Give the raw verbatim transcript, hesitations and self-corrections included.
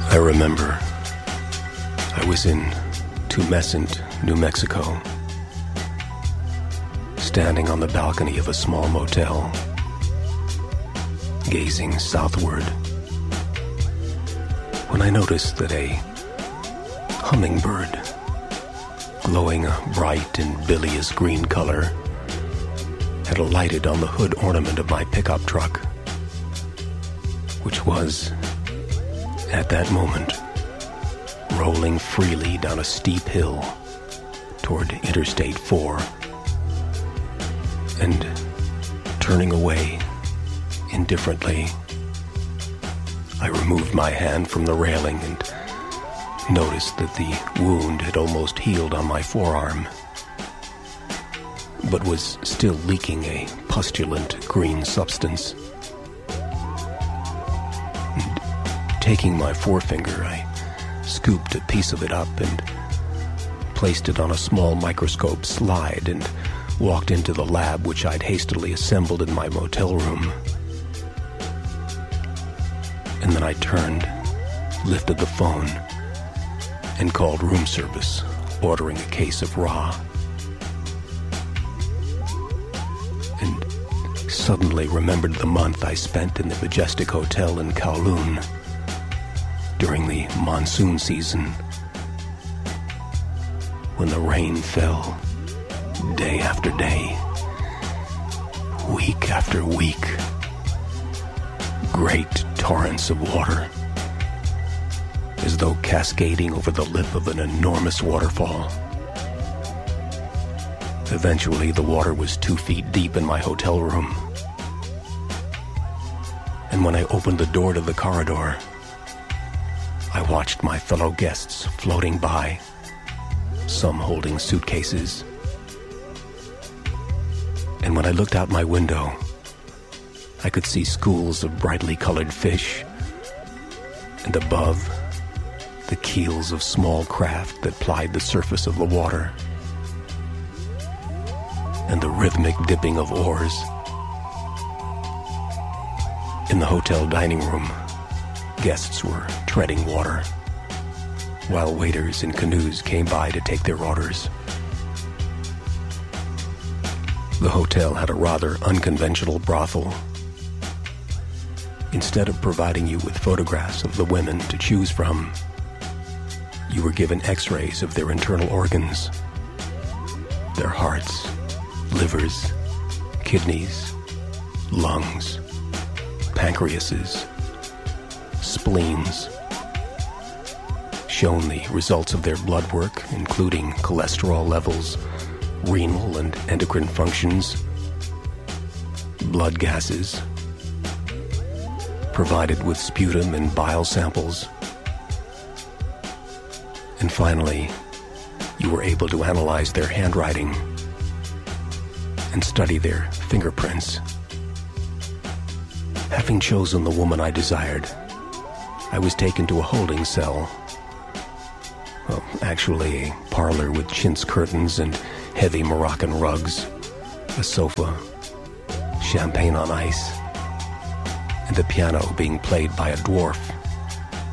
I remember I was in Tumescent, New Mexico, standing on the balcony of a small motel, gazing southward, when I noticed that a hummingbird, glowing a bright and bilious green color, had alighted on the hood ornament of my pickup truck, which was, at that moment, rolling freely down a steep hill toward Interstate four, and turning away indifferently, I removed my hand from the railing and noticed that the wound had almost healed on my forearm, but was still leaking a pustulent green substance. And taking my forefinger, I scooped a piece of it up and placed it on a small microscope slide and walked into the lab which I'd hastily assembled in my motel room. And then I turned, lifted the phone, and called room service, ordering a case of raw. And suddenly remembered the month I spent in the Majestic Hotel in Kowloon during the monsoon season, when the rain fell day after day, week after week, great torrents of water, as though cascading over the lip of an enormous waterfall. Eventually, the water was two feet deep in my hotel room, and when I opened the door to the corridor, I watched my fellow guests floating by, some holding suitcases. And when I looked out my window, I could see schools of brightly colored fish, and above, the keels of small craft that plied the surface of the water, and the rhythmic dipping of oars. In the hotel dining room, guests were treading water, while waiters in canoes came by to take their orders. The hotel had a rather unconventional brothel. Instead of providing you with photographs of the women to choose from, you were given x-rays of their internal organs, their hearts, livers, kidneys, lungs, pancreases, spleens, shown the results of their blood work, including cholesterol levels, renal and endocrine functions, blood gases, provided with sputum and bile samples. And finally, you were able to analyze their handwriting and study their fingerprints. Having chosen the woman I desired, I was taken to a holding cell. Well, actually a parlor with chintz curtains and heavy Moroccan rugs, a sofa, champagne on ice, and a piano being played by a dwarf